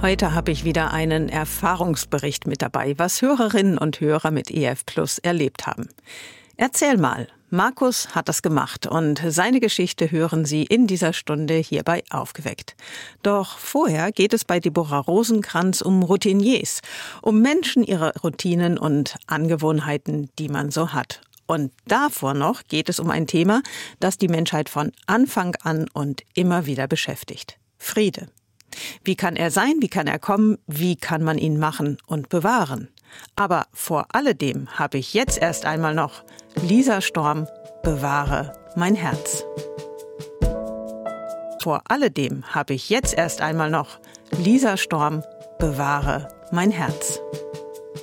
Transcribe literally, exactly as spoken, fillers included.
Heute habe ich wieder einen Erfahrungsbericht mit dabei, was Hörerinnen und Hörer mit E F Plus erlebt haben. Erzähl mal, Markus hat das gemacht und seine Geschichte hören Sie in dieser Stunde hierbei Aufgeweckt. Doch vorher geht es bei Deborah Rosenkranz um Routiniers, um Menschen, ihre Routinen und Angewohnheiten, die man so hat. Und davor noch geht es um ein Thema, das die Menschheit von Anfang an und immer wieder beschäftigt: Friede. Wie kann er sein, wie kann er kommen, wie kann man ihn machen und bewahren? Aber vor alledem habe ich jetzt erst einmal noch Lisa Storm, bewahre mein Herz. Vor alledem habe ich jetzt erst einmal noch Lisa Storm, bewahre mein Herz.